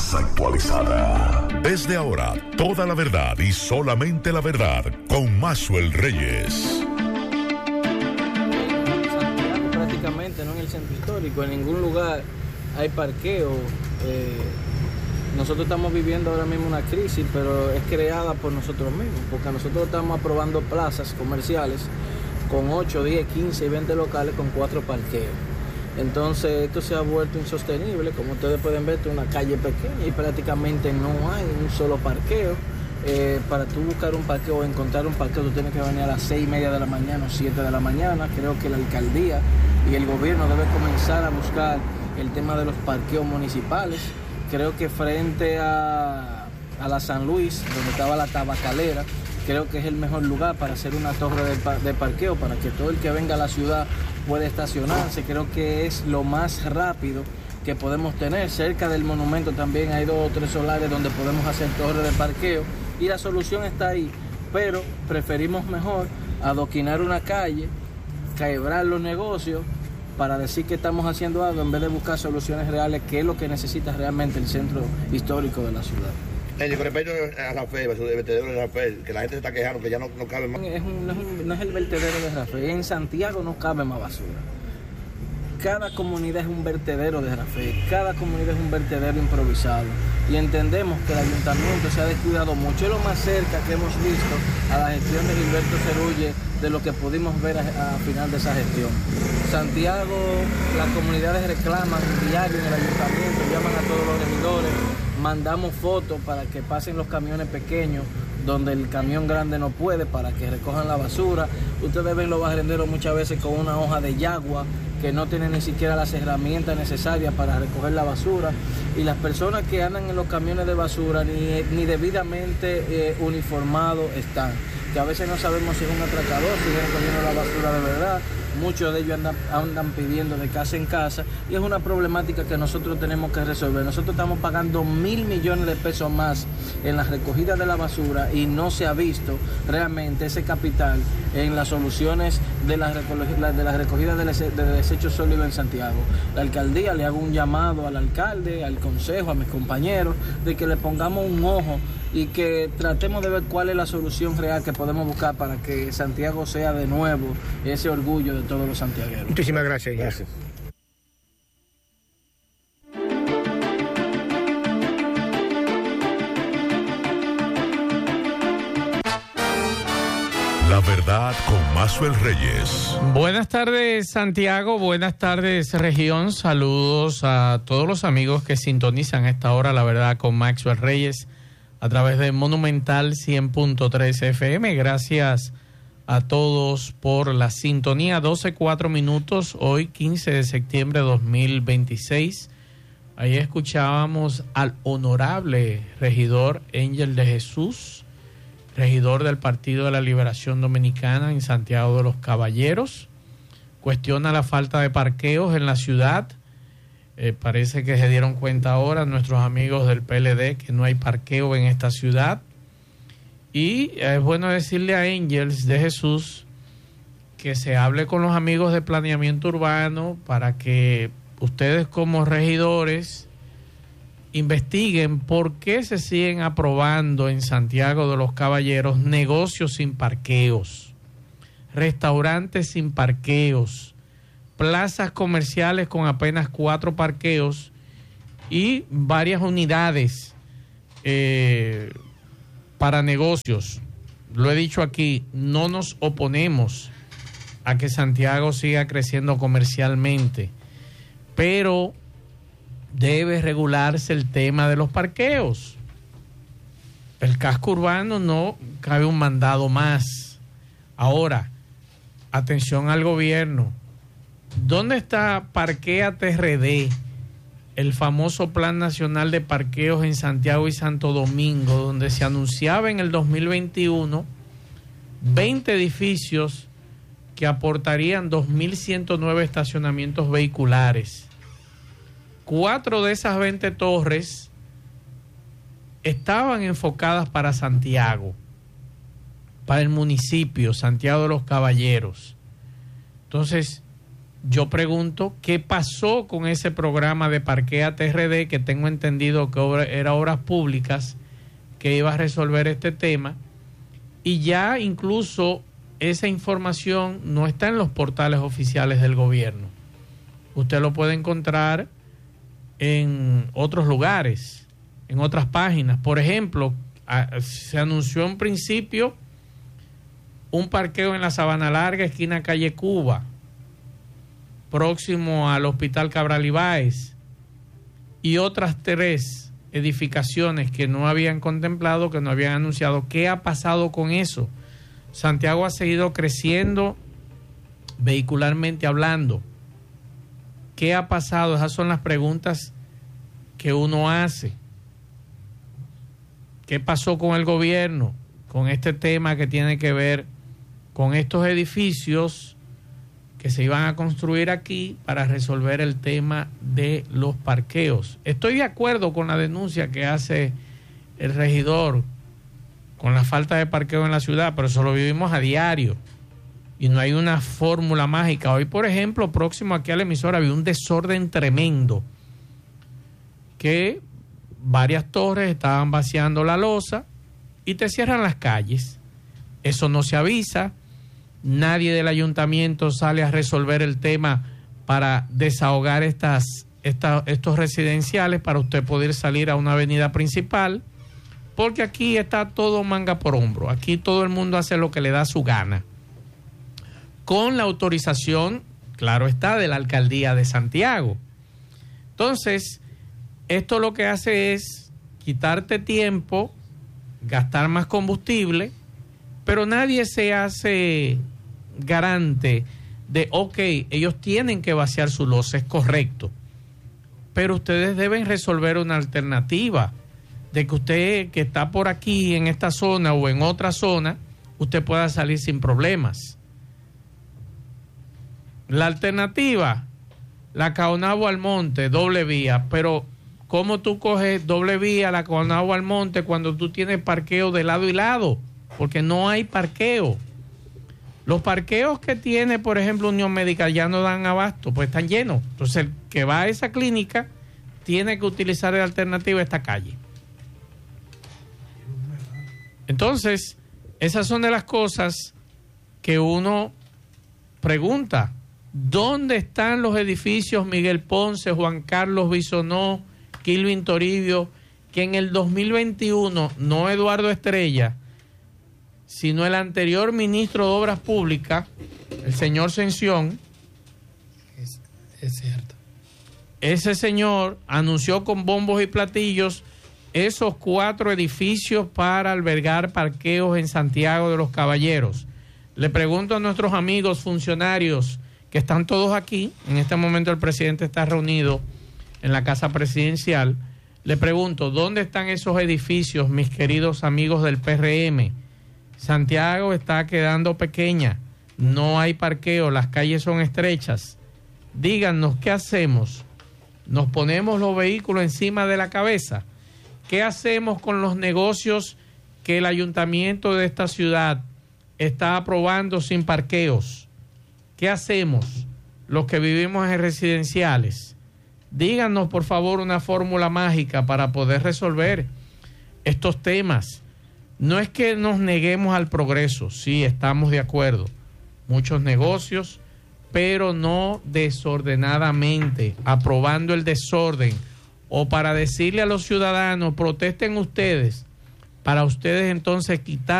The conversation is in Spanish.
más actualizada. Desde ahora, toda la verdad y solamente la verdad con Maxwell Reyes. Santiago, prácticamente, no en el centro histórico, en ningún lugar hay parqueo. Nosotros estamos viviendo ahora mismo una crisis, pero es creada por nosotros mismos, porque nosotros estamos aprobando plazas comerciales con 8, 10, 15 y 20 locales con 4 parqueos. Entonces esto se ha vuelto insostenible. Como ustedes pueden ver, esto es una calle pequeña y prácticamente no hay un solo parqueo. Para tú buscar un parqueo o encontrar un parqueo, tú tienes que venir a las 6:30 de la mañana o 7 de la mañana. Creo que la alcaldía y el gobierno debe comenzar a buscar el tema de los parqueos municipales. Creo que frente a la San Luis, donde estaba la tabacalera, creo que es el mejor lugar para hacer una torre de parqueo, para que todo el que venga a la ciudad pueda estacionarse. Creo que es lo más rápido que podemos tener. Cerca del monumento también hay 2 o 3 solares donde podemos hacer torres de parqueo y la solución está ahí, pero preferimos mejor adoquinar una calle, quebrar los negocios para decir que estamos haciendo algo en vez de buscar soluciones reales, que es lo que necesita realmente el centro histórico de la ciudad. Con respecto a Rafael, el vertedero de Rafael, que la gente se está quejando que ya no cabe más. No es el vertedero de Rafael, en Santiago no cabe más basura. Cada comunidad es un vertedero de Rafael, cada comunidad es un vertedero improvisado. Y entendemos que el ayuntamiento se ha descuidado mucho. Es lo más cerca que hemos visto a la gestión de Gilberto Cerulle de lo que pudimos ver a final de esa gestión. Santiago, las comunidades reclaman diario en el ayuntamiento, llaman a todos los regidores, mandamos fotos para que pasen los camiones pequeños donde el camión grande no puede, para que recojan la basura. Ustedes ven los barrenderos muchas veces con una hoja de yagua que no tienen ni siquiera las herramientas necesarias para recoger la basura, y las personas que andan en los camiones de basura ni debidamente uniformados están, que a veces no sabemos si es un atracador, si es recogiendo la basura de verdad. Muchos de ellos andan pidiendo de casa en casa y es una problemática que nosotros tenemos que resolver. Nosotros estamos pagando 1.000 millones de pesos más en la recogida de la basura y no se ha visto realmente ese capital en las soluciones de la recogida de desechos sólidos en Santiago. La alcaldía, le hago un llamado al alcalde, al consejo, a mis compañeros, de que le pongamos un ojo y que tratemos de ver cuál es la solución real que podemos buscar para que Santiago sea de nuevo ese orgullo de todos los santiagueros. Muchísimas gracias. Gracias. La verdad con Maxwell Reyes. Buenas tardes, Santiago. Buenas tardes, región. Saludos a todos los amigos que sintonizan a esta hora La Verdad con Maxwell Reyes a través de Monumental 100.3 FM. Gracias a todos por la sintonía. 12:04, hoy 15 de septiembre de 2026. Ahí escuchábamos al honorable regidor Ángel de Jesús, regidor del Partido de la Liberación Dominicana en Santiago de los Caballeros. Cuestiona la falta de parqueos en la ciudad. Parece que se dieron cuenta ahora nuestros amigos del PLD que no hay parqueo en esta ciudad. Y es bueno decirle a Ángel de Jesús que se hable con los amigos de planeamiento urbano para que ustedes como regidores investiguen por qué se siguen aprobando en Santiago de los Caballeros negocios sin parqueos, restaurantes sin parqueos, plazas comerciales con apenas 4 parqueos y varias unidades para negocios. Lo he dicho aquí, no nos oponemos a que Santiago siga creciendo comercialmente, pero debe regularse el tema de los parqueos. El casco urbano no cabe un mandado más. Ahora, atención al gobierno. ¿Dónde está Parquea TRD, el famoso Plan Nacional de Parqueos en Santiago y Santo Domingo, donde se anunciaba en el 2021 20 edificios que aportarían 2.109 estacionamientos vehiculares? 4 de esas 20 torres estaban enfocadas para Santiago, para el municipio, Santiago de los Caballeros. Entonces, yo pregunto, ¿qué pasó con ese programa de Parquea TRD, que tengo entendido que era Obras Públicas, que iba a resolver este tema? Y ya incluso esa información no está en los portales oficiales del gobierno. Usted lo puede encontrar en otros lugares, en otras páginas. Por ejemplo, se anunció en principio un parqueo en la Sabana Larga, esquina calle Cuba, próximo al Hospital Cabral Ibáez, y otras 3 edificaciones que no habían contemplado, que no habían anunciado. ¿Qué ha pasado con eso? Santiago ha seguido creciendo vehicularmente hablando. ¿Qué ha pasado? Esas son las preguntas que uno hace. ¿Qué pasó con el gobierno con este tema que tiene que ver con estos edificios que se iban a construir aquí para resolver el tema de los parqueos? Estoy de acuerdo con la denuncia que hace el regidor con la falta de parqueo en la ciudad, pero eso lo vivimos a diario y no hay una fórmula mágica. Hoy, por ejemplo, próximo aquí a la emisora, había un desorden tremendo, que varias torres estaban vaciando la losa y te cierran las calles. Eso no se avisa. Nadie del ayuntamiento sale a resolver el tema para desahogar estos residenciales para usted poder salir a una avenida principal, porque aquí está todo manga por hombro. Aquí todo el mundo hace lo que le da su gana, con la autorización, claro está, de la alcaldía de Santiago. Entonces, esto lo que hace es quitarte tiempo, gastar más combustible, pero nadie se hace garante de, ok, ellos tienen que vaciar su losa, es correcto, pero ustedes deben resolver una alternativa de que usted que está por aquí en esta zona o en otra zona, usted pueda salir sin problemas. La alternativa, la Caonabo Almonte, doble vía, pero ¿cómo tú coges doble vía la Caonabo Almonte cuando tú tienes parqueo de lado y lado? Porque no hay parqueo. Los parqueos que tiene, por ejemplo, Unión Médica ya no dan abasto, pues están llenos. Entonces el que va a esa clínica tiene que utilizar de alternativa esta calle. Entonces, esas son de las cosas que uno pregunta. ¿Dónde están los edificios Miguel Ponce, Juan Carlos Bisonó, Kilvin Toribio, que en el 2021, no Eduardo Estrella, sino el anterior ministro de Obras Públicas, el señor Sención, es cierto, ese señor anunció con bombos y platillos esos 4 edificios para albergar parqueos en Santiago de los Caballeros? Le pregunto a nuestros amigos funcionarios que están todos aquí, en este momento el presidente está reunido en la Casa Presidencial, le pregunto, ¿dónde están esos edificios, mis queridos amigos del PRM? Santiago está quedando pequeña, no hay parqueo, las calles son estrechas. Díganos, ¿qué hacemos? ¿Nos ponemos los vehículos encima de la cabeza? ¿Qué hacemos con los negocios que el ayuntamiento de esta ciudad está aprobando sin parqueos? ¿Qué hacemos los que vivimos en residenciales? Díganos, por favor, una fórmula mágica para poder resolver estos temas. No es que nos neguemos al progreso, sí, estamos de acuerdo. Muchos negocios, pero no desordenadamente, aprobando el desorden, o para decirle a los ciudadanos, protesten ustedes, para ustedes entonces quitar